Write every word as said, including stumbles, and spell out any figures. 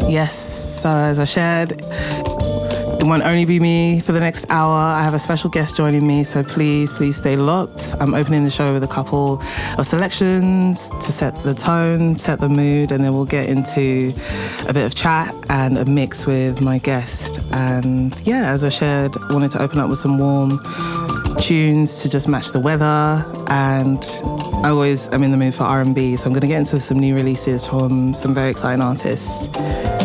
Yes, so as I shared, it won't only be me for the next hour. I have a special guest joining me, so please, please stay locked. I'm opening the show with a couple of selections to set the tone, set the mood, and then we'll get into a bit of chat and a mix with my guest. And yeah, as I shared, I wanted to open up with some warm tunes to just match the weather, and I always am in the mood for R and B, so I'm going to get into some new releases from some very exciting artists.